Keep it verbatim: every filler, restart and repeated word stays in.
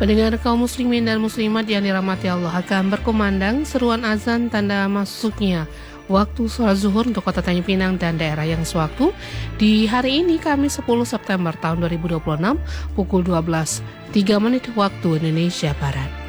Pendengar kaum muslimin dan muslimat yang dirahmati Allah, akan berkumandang seruan azan tanda masuknya waktu sholat zuhur untuk kota Tanjung Pinang dan daerah yang sewaktu di hari ini Kamis sepuluh September tahun dua ribu dua puluh enam pukul dua belas tiga menit waktu Indonesia Barat.